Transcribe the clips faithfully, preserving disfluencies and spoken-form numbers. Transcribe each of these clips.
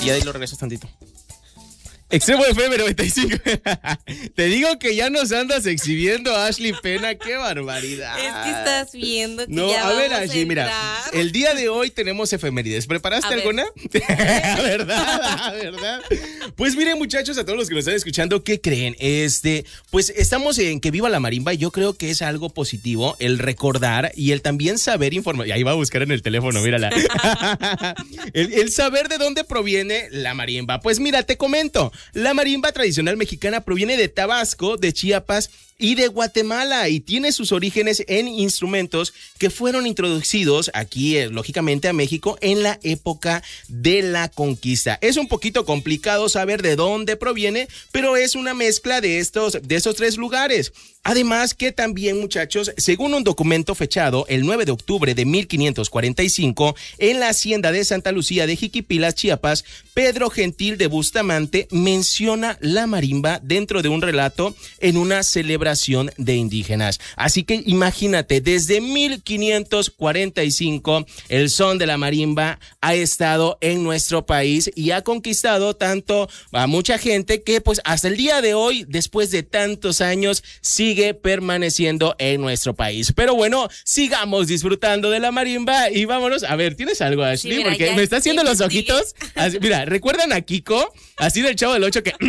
Y ya de ahí lo regresas tantito. Extremo F M noventa y cinco. Te digo que ya nos andas exhibiendo, Ashley Pena. ¡Qué barbaridad! Es que estás viendo que no, ya a ver, vamos Ashley, a mira, el día de hoy tenemos efemérides. ¿Preparaste A alguna? ¿Verdad? ¿Verdad? Pues miren, muchachos, a todos los que nos están escuchando, ¿qué creen? Este, pues estamos en que viva la marimba. Yo creo que es algo positivo el recordar y el también saber informar. Ahí va a buscar en el teléfono, mírala. el, el saber de dónde proviene la marimba. Pues mira, te comento. La marimba tradicional mexicana proviene de Tabasco, de Chiapas y de Guatemala y tiene sus orígenes en instrumentos que fueron introducidos aquí, eh, lógicamente, a México en la época de la conquista. Es un poquito complicado saber de dónde proviene, pero es una mezcla de estos, de estos tres lugares. Además que también, muchachos, según un documento fechado el nueve de octubre de mil quinientos cuarenta y cinco en la hacienda de Santa Lucía de Jiquipilas, Chiapas, Pedro Gentil de Bustamante menciona la marimba dentro de un relato en una celebración de indígenas. Así que imagínate, desde mil quinientos cuarenta y cinco el son de la marimba ha estado en nuestro país y ha conquistado tanto a mucha gente que pues hasta el día de hoy, después de tantos años, sigue sigue permaneciendo en nuestro país. Pero bueno, sigamos disfrutando de la marimba y vámonos. A ver, ¿tienes algo, Ashley? Sí, mira, porque me está haciendo los ojitos. Así, mira, ¿recuerdan a Kiko? Así del Chavo del Ocho que...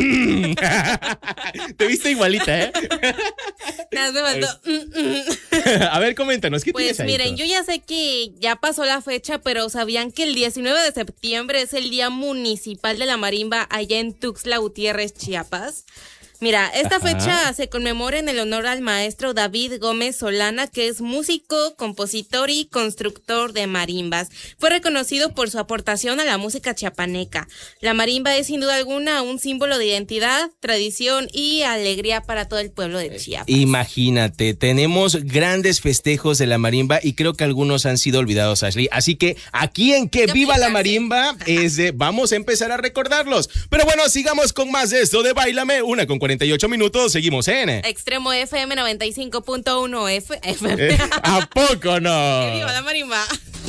Te viste igualita, ¿eh? Nada, me faltó. A ver, coméntanos, ¿qué pues tienes ahí? Pues miren, yo ya sé que ya pasó la fecha, pero ¿sabían que el diecinueve de septiembre es el Día Municipal de la Marimba allá en Tuxtla Gutiérrez, Chiapas? Mira, esta Ajá. fecha se conmemora en el honor al maestro David Gómez Solana, que es músico, compositor y constructor de marimbas. Fue reconocido por su aportación a la música chiapaneca. La marimba es sin duda alguna un símbolo de identidad, tradición y alegría para todo el pueblo de Chiapas. Imagínate, tenemos grandes festejos de la marimba y creo que algunos han sido olvidados, Ashley. Así que aquí en Que Viva la Marimba es de, vamos a empezar a recordarlos. Pero bueno, sigamos con más de esto de Báilame, una con cuarenta y ocho minutos, seguimos en Extremo F M noventa y cinco punto uno F M. ¿A poco no? ¡Que viva la marimba!